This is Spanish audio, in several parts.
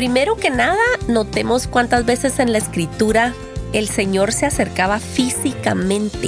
Primero que nada, notemos cuántas veces en la escritura el Señor se acercaba físicamente.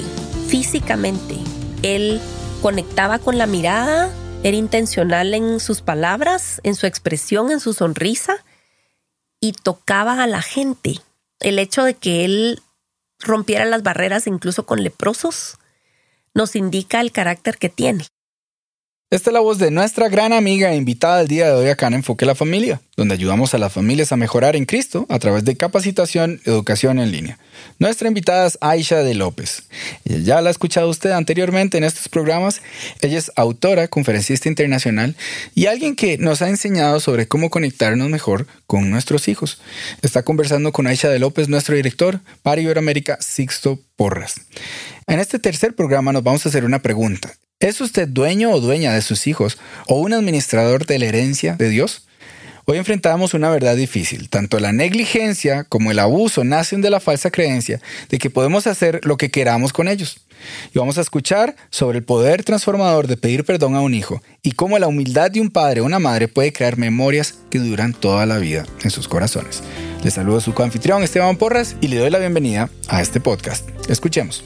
Él conectaba con la mirada, era intencional en sus palabras, en su expresión, en su sonrisa y tocaba a la gente. El hecho de que Él rompiera las barreras incluso con leprosos nos indica el carácter que tiene. Esta es la voz de nuestra gran amiga e invitada del día de hoy acá en Enfoque la Familia, donde ayudamos a las familias a mejorar en Cristo a través de capacitación y educación en línea. Nuestra invitada es Aisha de López. Ella ya la ha escuchado usted anteriormente en estos programas. Ella es autora, conferencista internacional y alguien que nos ha enseñado sobre cómo conectarnos mejor con nuestros hijos. Está conversando con Aisha de López, nuestro director para Iberoamérica, Sixto Porras. En este tercer programa nos vamos a hacer una pregunta. ¿Es usted dueño o dueña de sus hijos o un administrador de la herencia de Dios? Hoy enfrentamos una verdad difícil. Tanto la negligencia como el abuso nacen de la falsa creencia de que podemos hacer lo que queramos con ellos. Y vamos a escuchar sobre el poder transformador de pedir perdón a un hijo y cómo la humildad de un padre o una madre puede crear memorias que duran toda la vida en sus corazones. Les saludo a su coanfitrión Esteban Porras y le doy la bienvenida a este podcast. Escuchemos.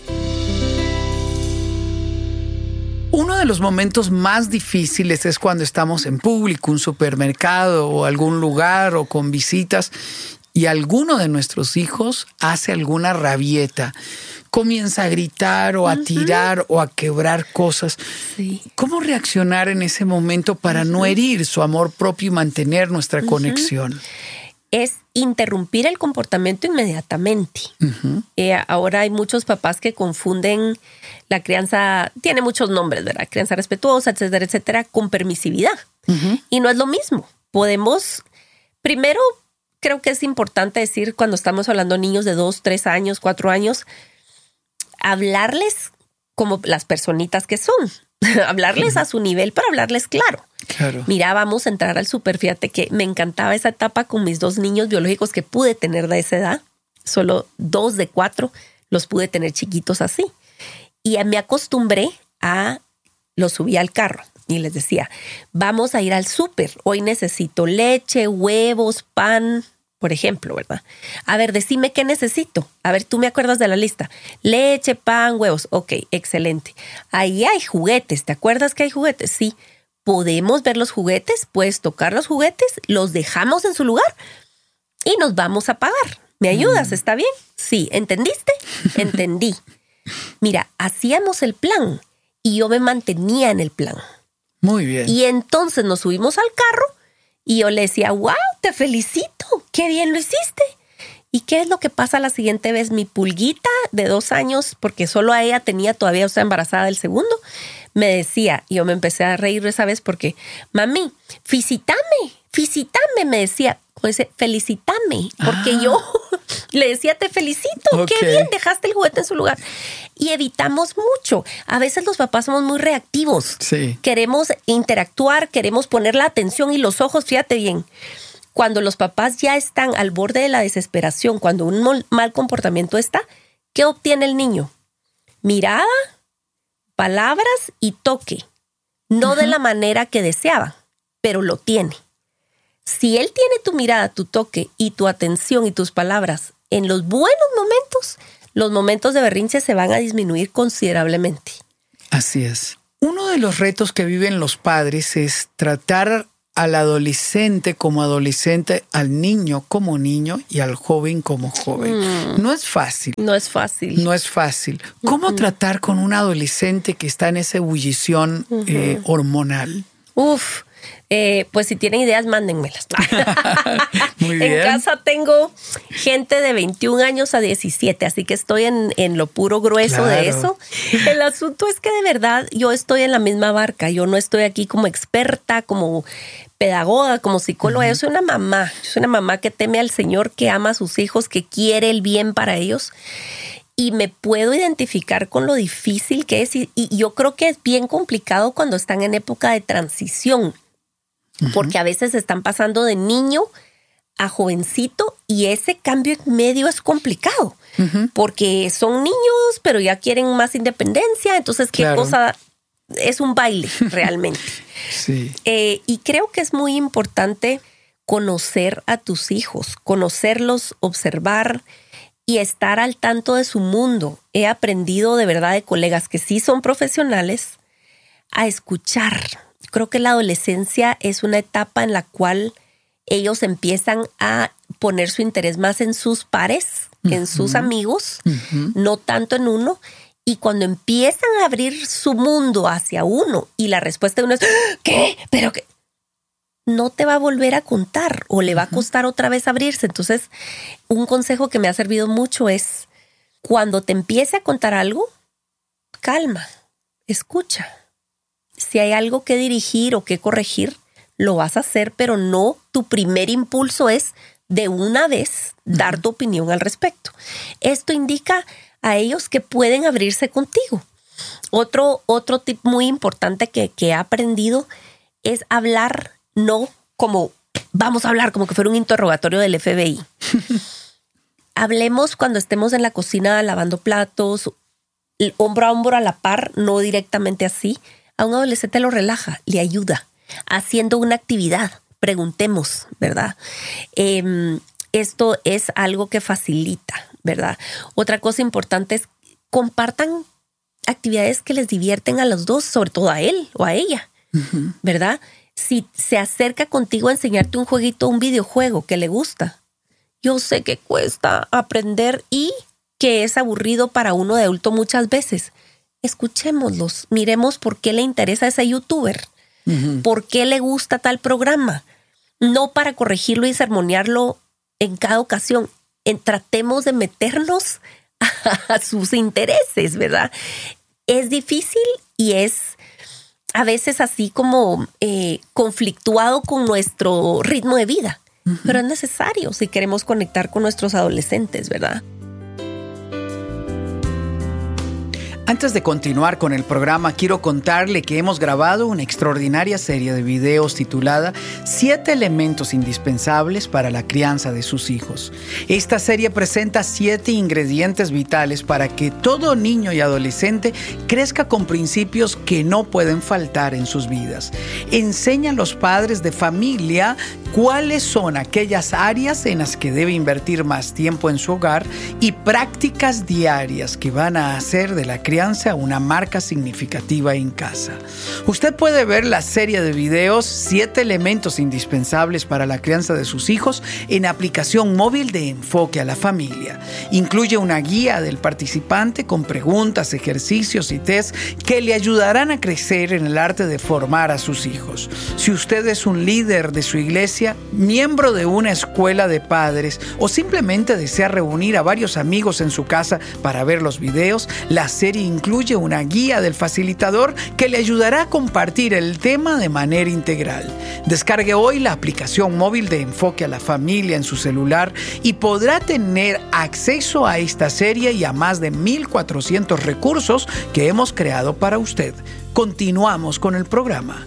Uno de los momentos más difíciles es cuando estamos en público, un supermercado o algún lugar o con visitas y alguno de nuestros hijos hace alguna rabieta. Comienza a gritar o a tirar o a quebrar cosas. Sí. ¿Cómo reaccionar en ese momento para no herir su amor propio y mantener nuestra conexión? Es interrumpir el comportamiento inmediatamente. Ahora hay muchos papás que confunden la crianza, tiene muchos nombres, ¿verdad? Crianza respetuosa, etcétera, etcétera, con permisividad. Y no es lo mismo. Podemos, primero, creo que es importante decir cuando estamos hablando de niños de 2, 3 años, 4 años, hablarles como las personitas que son. Hablarles a su nivel, pero hablarles claro. Mira, vamos a entrar al súper. Fíjate que me encantaba esa etapa con mis 2 niños biológicos que pude tener de esa edad. Solo 2 de 4 los pude tener chiquitos así. Y me acostumbré los subí al carro y les decía, vamos a ir al súper. Hoy necesito leche, huevos, pan, por ejemplo, ¿verdad? A ver, decime qué necesito. A ver, tú me acuerdas de la lista. Leche, pan, huevos. Ok, excelente. Ahí hay juguetes. ¿Te acuerdas que hay juguetes? Sí. Podemos ver los juguetes, puedes tocar los juguetes, los dejamos en su lugar y nos vamos a pagar. ¿Me ayudas? ¿Está bien? Sí. ¿Entendiste? Entendí. Mira, hacíamos el plan y yo me mantenía en el plan. Muy bien. Y entonces nos subimos al carro y yo le decía, wow, te felicito, qué bien lo hiciste. ¿Y qué es lo que pasa la siguiente vez? Mi pulguita de 2 años, porque solo a ella tenía todavía, embarazada del segundo, me decía, y yo me empecé a reír esa vez porque, mami, felicítame, me decía, felicítame, porque yo le decía, te felicito, qué bien, dejaste el juguete en su lugar. Y evitamos mucho. A veces los papás somos muy reactivos. Sí. Queremos interactuar, queremos poner la atención y los ojos, fíjate bien. Cuando los papás ya están al borde de la desesperación, cuando un mal comportamiento está, ¿qué obtiene el niño? Mirada, palabras y toque. No de la manera que deseaba, pero lo tiene. Si él tiene tu mirada, tu toque y tu atención y tus palabras en los buenos momentos, los momentos de berrinche se van a disminuir considerablemente. Así es. Uno de los retos que viven los padres es tratar al adolescente como adolescente, al niño como niño y al joven como joven. No es fácil. No es fácil. No es fácil. ¿Cómo tratar con un adolescente que está en esa ebullición hormonal? Pues si tienen ideas, mándenmelas. Muy bien. En casa tengo gente de 21 años a 17, así que estoy en lo puro grueso de eso. El asunto es que de verdad yo estoy en la misma barca. Yo no estoy aquí como experta, como pedagoga, como psicóloga. Yo soy una mamá que teme al Señor, que ama a sus hijos, que quiere el bien para ellos. Y me puedo identificar con lo difícil que es. Y yo creo que es bien complicado cuando están en época de transición. Porque a veces están pasando de niño a jovencito y ese cambio en medio es complicado. Porque son niños, pero ya quieren más independencia. Entonces, ¿qué cosa? Es un baile realmente. Sí. Y creo que es muy importante conocer a tus hijos, conocerlos, observar y estar al tanto de su mundo. He aprendido de verdad de colegas que sí son profesionales a escuchar. Creo que la adolescencia es una etapa en la cual ellos empiezan a poner su interés más en sus pares, en sus amigos, no tanto en uno. Y cuando empiezan a abrir su mundo hacia uno y la respuesta de uno es ¿qué? ¿Pero qué? No te va a volver a contar o le va a costar otra vez abrirse. Entonces, un consejo que me ha servido mucho es cuando te empiece a contar algo, calma, escucha. Si hay algo que dirigir o que corregir, lo vas a hacer, pero no tu primer impulso es de una vez dar tu opinión al respecto. Esto indica a ellos que pueden abrirse contigo. Otro tip muy importante que he aprendido es hablar no como vamos a hablar como que fuera un interrogatorio del FBI. Hablemos cuando estemos en la cocina lavando platos, hombro a hombro a la par, no directamente así. A un adolescente lo relaja, le ayuda haciendo una actividad. Preguntemos, ¿verdad? Esto es algo que facilita, ¿verdad? Otra cosa importante es compartan actividades que les divierten a los dos, sobre todo a él o a ella, ¿verdad? Si se acerca contigo a enseñarte un jueguito, un videojuego que le gusta, yo sé que cuesta aprender y que es aburrido para uno de adulto muchas veces. Escuchémoslos, miremos por qué le interesa a ese youtuber, por qué le gusta tal programa. No para corregirlo y sermonearlo en cada ocasión. Tratemos de meternos a sus intereses, ¿verdad? Es difícil y es a veces así como conflictuado con nuestro ritmo de vida. Pero es necesario si queremos conectar con nuestros adolescentes, ¿verdad? Antes de continuar con el programa, quiero contarle que hemos grabado una extraordinaria serie de videos titulada 7 elementos indispensables para la crianza de sus hijos. Esta serie presenta 7 ingredientes vitales para que todo niño y adolescente crezca con principios que no pueden faltar en sus vidas. Enseña a los padres de familia cuáles son aquellas áreas en las que debe invertir más tiempo en su hogar y prácticas diarias que van a hacer de la crianza una marca significativa en casa. Usted puede ver la serie de videos 7 elementos indispensables para la crianza de sus hijos en la aplicación móvil de Enfoque a la Familia. Incluye una guía del participante con preguntas, ejercicios y tests que le ayudarán a crecer en el arte de formar a sus hijos. Si usted es un líder de su iglesia, miembro de una escuela de padres o simplemente desea reunir a varios amigos en su casa para ver los videos, la serie incluye una guía del facilitador que le ayudará a compartir el tema de manera integral. Descargue hoy la aplicación móvil de Enfoque a la Familia en su celular y podrá tener acceso a esta serie y a más de 1,400 recursos que hemos creado para usted. Continuamos con el programa.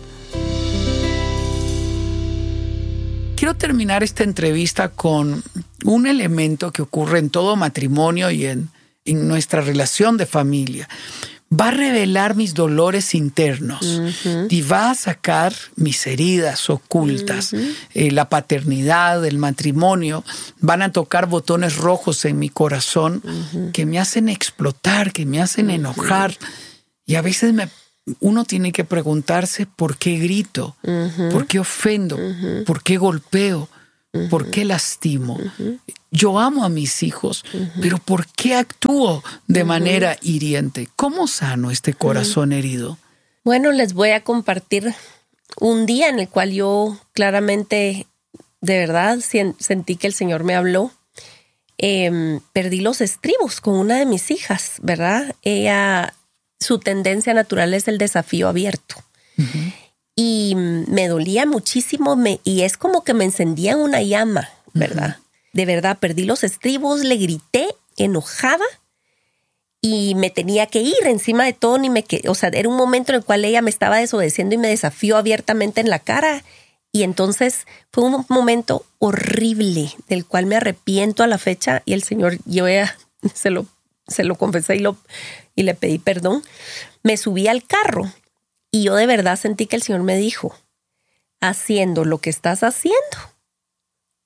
Quiero terminar esta entrevista con un elemento que ocurre en todo matrimonio y en nuestra relación de familia. Va a revelar mis dolores internos y va a sacar mis heridas ocultas. La paternidad, el matrimonio, van a tocar botones rojos en mi corazón que me hacen explotar, que me hacen enojar. Y a veces uno tiene que preguntarse por qué grito, por qué ofendo, por qué golpeo, por qué lastimo. Yo amo a mis hijos, pero ¿por qué actúo de manera hiriente? ¿Cómo sano este corazón herido? Bueno, les voy a compartir un día en el cual yo claramente, de verdad, sentí que el Señor me habló. Perdí los estribos con una de mis hijas, ¿verdad? Su tendencia natural es el desafío abierto. Y me dolía muchísimo y es como que me encendía una llama, ¿verdad? De verdad, perdí los estribos, le grité, enojada, y me tenía que ir encima de todo. O sea, era un momento en el cual ella me estaba desobedeciendo y me desafió abiertamente en la cara. Y entonces fue un momento horrible del cual me arrepiento a la fecha. Y el Señor, yo ya se lo confesé y le pedí perdón. Me subí al carro y yo de verdad sentí que el Señor me dijo, haciendo lo que estás haciendo,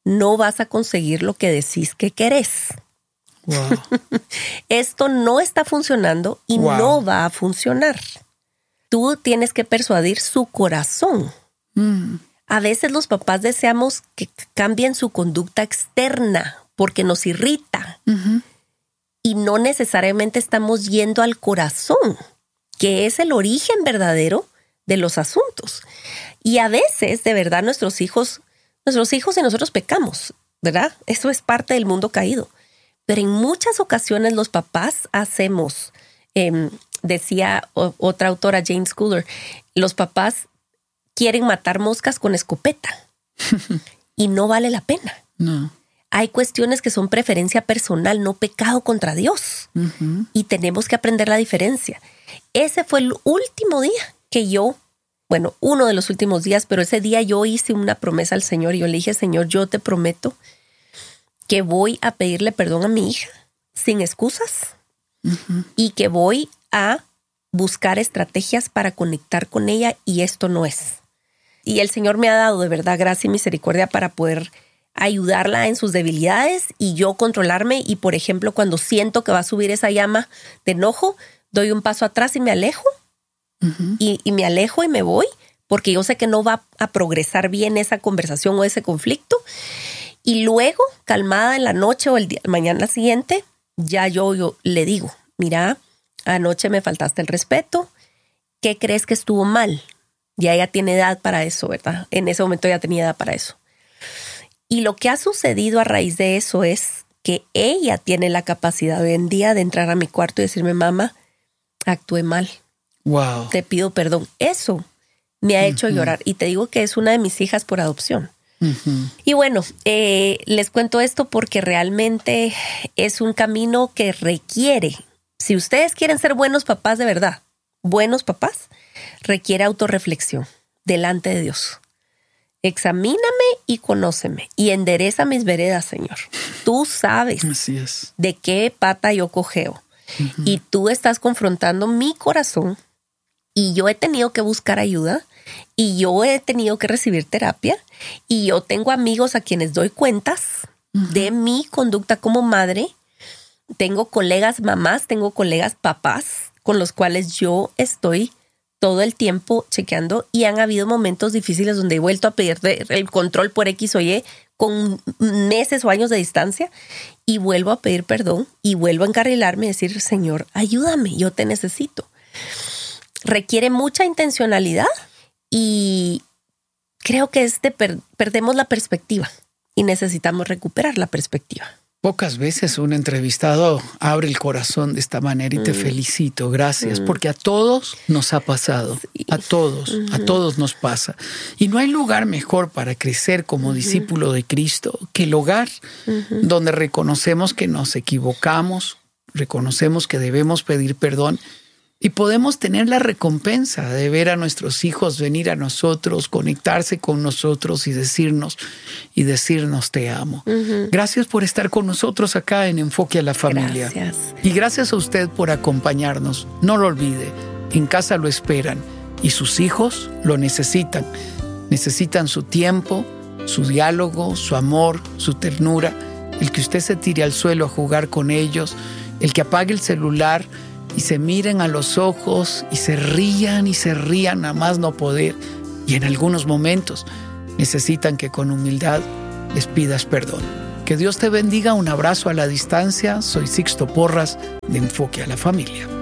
no vas a conseguir lo que decís que querés. Wow. Esto no está funcionando y no va a funcionar. Tú tienes que persuadir su corazón. A veces los papás deseamos que cambien su conducta externa porque nos irrita. Y no necesariamente estamos yendo al corazón, que es el origen verdadero de los asuntos. Y a veces, de verdad, nuestros hijos y nosotros pecamos, ¿verdad? Eso es parte del mundo caído. Pero en muchas ocasiones los papás hacemos, decía otra autora, James Scudder, los papás quieren matar moscas con escopeta y no vale la pena. No. Hay cuestiones que son preferencia personal, no pecado contra Dios. Y tenemos que aprender la diferencia. Ese fue el último día que uno de los últimos días, pero ese día yo hice una promesa al Señor y yo le dije, Señor, yo te prometo que voy a pedirle perdón a mi hija sin excusas y que voy a buscar estrategias para conectar con ella y esto no es. Y el Señor me ha dado de verdad gracia y misericordia para poder ayudarla en sus debilidades y yo controlarme. Y por ejemplo, cuando siento que va a subir esa llama de enojo, doy un paso atrás y me alejo. Y me alejo y me voy porque yo sé que no va a progresar bien esa conversación o ese conflicto. Y luego, calmada en la noche o mañana siguiente, ya yo le digo, mira, anoche me faltaste el respeto. ¿Qué crees que estuvo mal? Ya ella tiene edad para eso, ¿verdad? En ese momento ya tenía edad para eso. Y lo que ha sucedido a raíz de eso es que ella tiene la capacidad hoy en día de entrar a mi cuarto y decirme, mamá, actué mal. Wow. Te pido perdón. Eso me ha hecho llorar. Y te digo que es una de mis hijas por adopción. Y bueno, les cuento esto porque realmente es un camino que requiere, si ustedes quieren ser buenos papás de verdad, buenos papás, requiere autorreflexión delante de Dios. Examíname y conóceme y endereza mis veredas, Señor. Tú sabes Así es. de qué pata yo cojeo. Y tú estás confrontando mi corazón y yo he tenido que buscar ayuda y yo he tenido que recibir terapia y yo tengo amigos a quienes doy cuentas de mi conducta como madre. Tengo colegas mamás, tengo colegas papás con los cuales yo estoy todo el tiempo chequeando y han habido momentos difíciles donde he vuelto a pedir el control por X o Y con meses o años de distancia y vuelvo a pedir perdón y vuelvo a encarrilarme y decir, Señor, ayúdame, yo te necesito. Requiere mucha intencionalidad y creo que perdemos la perspectiva y necesitamos recuperar la perspectiva. Pocas veces un entrevistado abre el corazón de esta manera y te felicito, gracias, porque a todos nos ha pasado, sí. A todos nos pasa. Y no hay lugar mejor para crecer como discípulo de Cristo que el hogar donde reconocemos que nos equivocamos, reconocemos que debemos pedir perdón y podemos tener la recompensa de ver a nuestros hijos venir a nosotros, conectarse con nosotros y decirnos te amo. Gracias por estar con nosotros acá en Enfoque a la Familia. Gracias. Y gracias a usted por acompañarnos. No lo olvide, en casa lo esperan y sus hijos lo necesitan. Necesitan su tiempo, su diálogo, su amor, su ternura, el que usted se tire al suelo a jugar con ellos, el que apague el celular y se miren a los ojos y se rían a más no poder. Y en algunos momentos necesitan que con humildad les pidas perdón. Que Dios te bendiga. Un abrazo a la distancia. Soy Sixto Porras de Enfoque a la Familia.